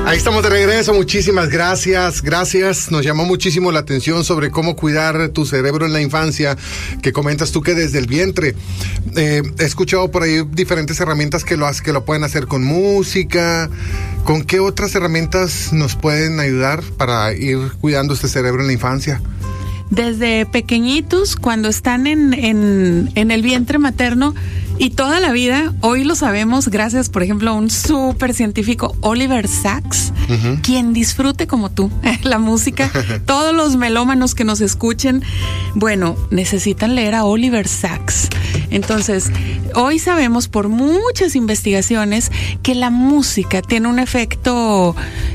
Ahí estamos de regreso, muchísimas gracias. Nos llamó muchísimo la atención sobre cómo cuidar tu cerebro en la infancia, que comentas tú que desde el vientre. He escuchado por ahí diferentes herramientas que lo pueden hacer con música. ¿Con qué otras herramientas nos pueden ayudar para ir cuidando este cerebro en la infancia? Desde pequeñitos, cuando están en el vientre materno y toda la vida, hoy lo sabemos gracias, por ejemplo, a un súper científico, Oliver Sacks, quien disfrute como tú la música. Todos los melómanos que nos escuchen, bueno, necesitan leer a Oliver Sacks. Entonces, hoy sabemos por muchas investigaciones que la música tiene un efecto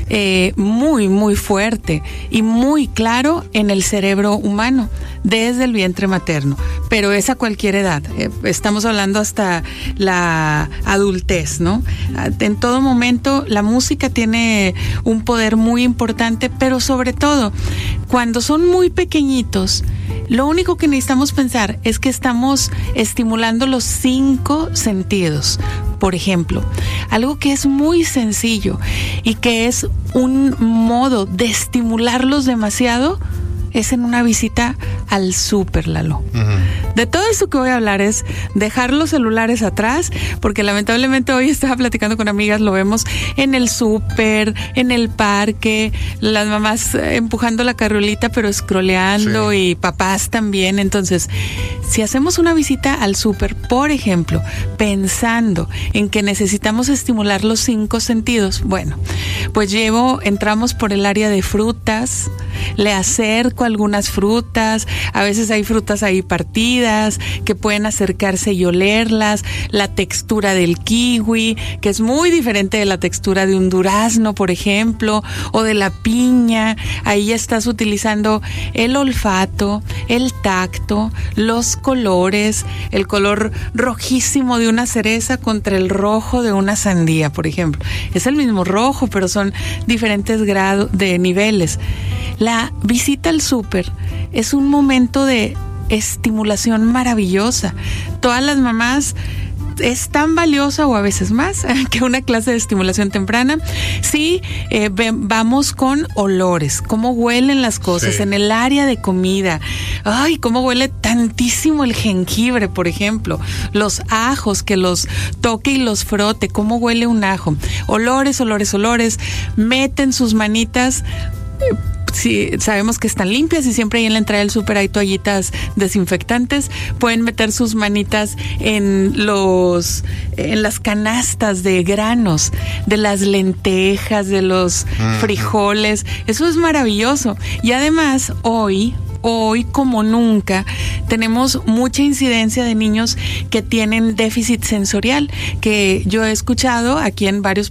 muy, muy fuerte y muy claro en el cerebro humano desde el vientre materno, pero es a cualquier edad. Estamos hablando hasta la adultez, ¿no? En todo momento la música tiene un poder muy importante, pero sobre todo cuando son muy pequeñitos, lo único que necesitamos pensar es que estamos estimulando los 5 sentidos. Por ejemplo, algo que es muy sencillo y que es un modo de estimularlos demasiado es en una visita al súper, Lalo. De todo esto que voy a hablar es dejar los celulares atrás, porque lamentablemente hoy estaba platicando con amigas, lo vemos en el súper, en el parque, las mamás empujando la carriolita pero scrolleando, sí, y papás también. Entonces, si hacemos una visita al súper, por ejemplo, pensando en que necesitamos estimular los 5 sentidos, bueno, pues entramos por el área de frutas, le acerco algunas frutas, a veces hay frutas ahí partidas que pueden acercarse y olerlas, la textura del kiwi, que es muy diferente de la textura de un durazno, por ejemplo, o de la piña. Ahí ya estás utilizando el olfato, el tacto, los colores, el color rojísimo de una cereza contra el rojo de una sandía, por ejemplo. Es el mismo rojo, pero son diferentes grados de niveles. La visita al súper es un momento de estimulación maravillosa. Todas las mamás, es tan valiosa o a veces más que una clase de estimulación temprana. Sí, vamos con olores, cómo huelen las cosas, sí, en el área de comida. Ay, cómo huele tantísimo el jengibre, por ejemplo, los ajos, que los toque y los frote, cómo huele un ajo. Olores, meten sus manitas. Sí, sabemos que están limpias y siempre ahí en la entrada del súper hay toallitas desinfectantes. Pueden meter sus manitas en las canastas de granos, de las lentejas, de los frijoles. Eso es maravilloso. Y además, hoy como nunca tenemos mucha incidencia de niños que tienen déficit sensorial, que yo he escuchado aquí en varios